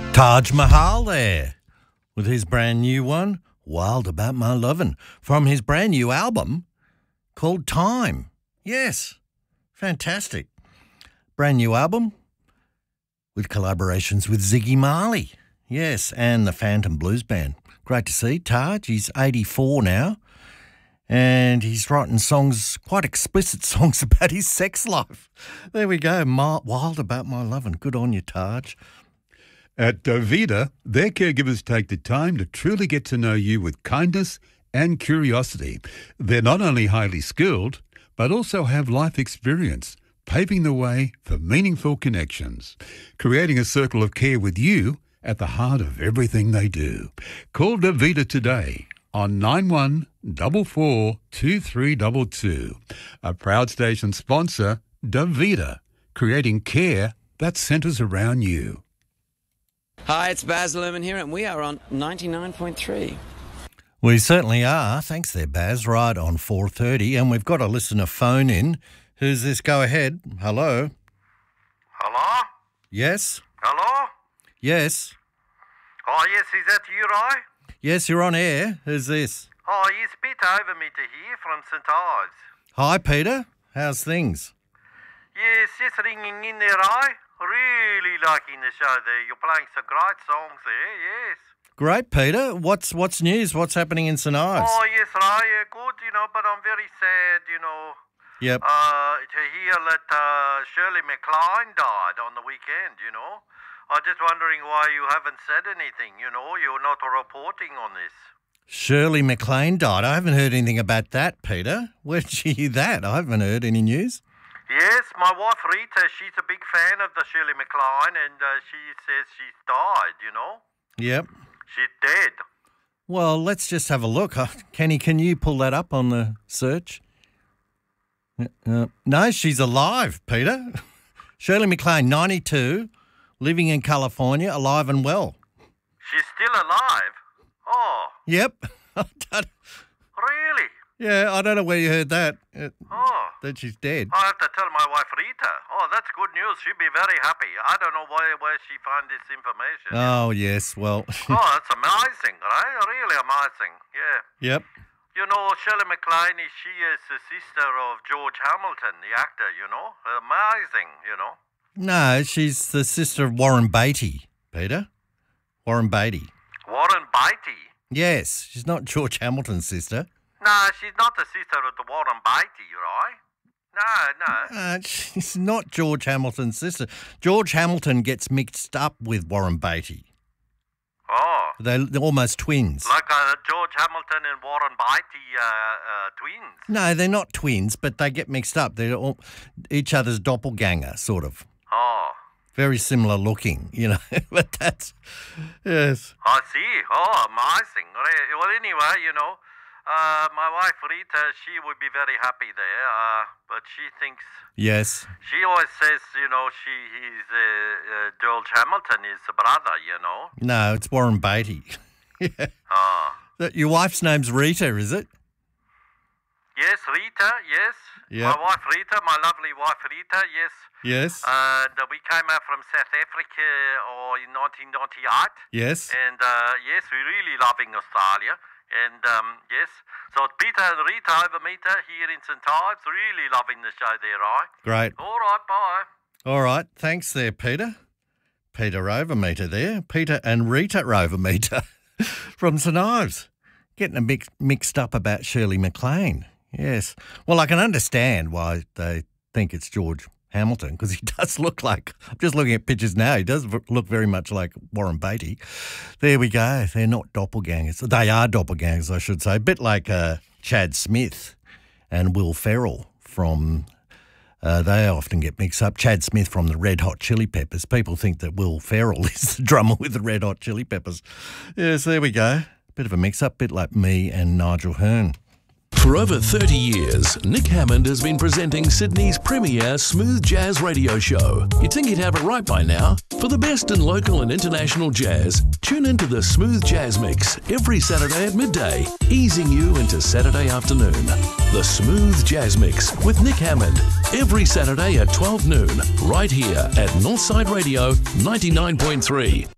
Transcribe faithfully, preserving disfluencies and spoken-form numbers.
Taj Mahal there with his brand new one, Wild About My Lovin', from his brand new album called Time. Yes, fantastic. Brand new album with collaborations with Ziggy Marley. Yes, and the Phantom Blues Band. Great to see Taj. He's eighty-four now, and he's writing songs, quite explicit songs about his sex life. There we go, Ma- Wild About My Lovin'. Good on you, Taj. At Davida, their caregivers take the time to truly get to know you with kindness and curiosity. They're not only highly skilled, but also have life experience, paving the way for meaningful connections, creating a circle of care with you at the heart of everything they do. Call Davida today on nine one four four two three two two. A proud station sponsor, Davida, creating care that centres around you. Hi, it's Baz Luhrmann here, and we are on ninety-nine point three. We certainly are. Thanks there, Baz. Right on four thirty, and we've got a listener phone in. Who's this? Go ahead. Hello? Hello? Yes? Hello? Yes? Oh, yes, is that you, Roy? Yes, you're on air. Who's this? Oh, it's Peter Overmeter here from Saint Ives. Hi, Peter. How's things? Yes, just ringing in there, Roy. Really liking the show there. You're playing some great songs there, yes. Great, Peter. What's what's news? What's happening in Saint Ives? Oh, yes, Roy, uh, good, you know, but I'm very sad, you know, Yep. uh, to hear that uh, Shirley MacLaine died on the weekend, you know. I'm just wondering why you haven't said anything, you know. You're not reporting on this. Shirley MacLaine died. I haven't heard anything about that, Peter. Where'd you hear that? I haven't heard any news. Yes, my wife Rita, she's a big fan of the Shirley MacLaine, and uh, she says she's died, you know. Yep. She's dead. Well, let's just have a look. Uh, Kenny, can you pull that up on the search? Uh, no, she's alive, Peter. Shirley MacLaine, ninety-two, living in California, alive and well. She's still alive? Oh, Yep. I don't- really? yeah, I don't know where you heard that, uh, Oh, that she's dead. I have to tell my wife Rita. Oh, that's good news. She'll be very happy. I don't know where, where she found this information. Oh, yes, well, Oh, that's amazing, right? Really amazing, yeah. yep. You know, Shirley MacLaine, is she is the sister of George Hamilton, the actor, you know? Amazing, you know? No, she's the sister of Warren Beatty, Peter. Warren Beatty. Warren Beatty? Yes, she's not George Hamilton's sister. No, she's not the sister of the Warren Beatty, right? No, no. Uh, she's not George Hamilton's sister. George Hamilton gets mixed up with Warren Beatty. Oh, They're, they're almost twins. like uh, George Hamilton and Warren Beatty uh, uh, twins. No, they're not twins, but they get mixed up. They're all each other's doppelganger, sort of. Oh, Very similar looking, you know. But that's, yes. I see. Oh, amazing. Re- Well, anyway, you know, uh, my wife Rita, she would be very happy there, uh, but she thinks, Yes. she always says, you know, she he's uh, uh, George Hamilton is a brother, you know. No, it's Warren Beatty. Yeah. Oh, That- Your wife's name's Rita, is it? yes, Rita, yes. Yeah. My wife Rita, my lovely wife Rita, yes. Yes. And uh, we came out from South Africa uh, in nineteen ninety-eight. Yes. And uh, yes, we're really loving Australia. And um, yes, so Peter and Rita Overmeter here in Saint Ives, really loving the show there, right? Great. All right, bye. All right. Thanks there, Peter. Peter Overmeter there. Peter and Rita Overmeter from Saint Ives. Getting a mix, mixed up about Shirley MacLaine. Yes. Well, I can understand why they think it's George Hamilton, because he does look like, I'm just looking at pictures now, he does v- look very much like Warren Beatty. There we go. They're not doppelgangers. They are doppelgangers, I should say. A bit like uh, Chad Smith and Will Ferrell from, uh, they often get mixed up. Chad Smith from the Red Hot Chili Peppers. People think that Will Ferrell is the drummer with the Red Hot Chili Peppers. Yes, there we go. Bit of a mix-up, bit like me and Nigel Hearn. For over thirty years, Nick Hammond has been presenting Sydney's premier smooth jazz radio show. You'd think he'd have it right by now. For the best in local and international jazz, tune into the Smooth Jazz Mix every Saturday at midday, easing you into Saturday afternoon. The Smooth Jazz Mix with Nick Hammond, every Saturday at twelve noon, right here at Northside Radio ninety-nine point three.